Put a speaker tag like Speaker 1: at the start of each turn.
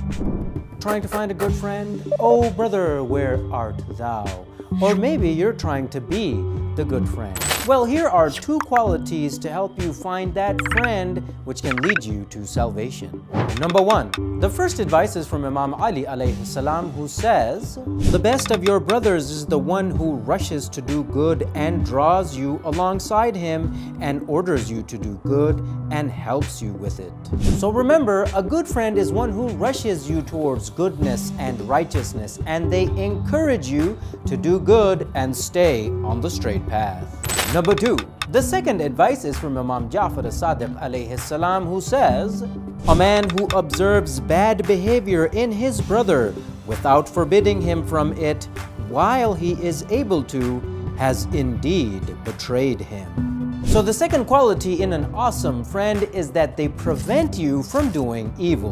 Speaker 1: Trying to find a good friend? Oh brother, where art thou? Or maybe you're trying to be the good friend. Well, here are two qualities to help you find that friend which can lead you to salvation. Number one, the first advice is from Imam Ali alayhi salam, who says, "The best of your brothers is the one who rushes to do good and draws you alongside him and orders you to do good and helps you with it." So remember, a good friend is one who rushes you towards goodness and righteousness, and they encourage you to do good and stay on the straight path. Number two, the second advice is from Imam Ja'far as-Sadiq alayhi salam, who says, "A man who observes bad behavior in his brother without forbidding him from it while he is able to has indeed betrayed him." So the second quality in an awesome friend is that they prevent you from doing evil.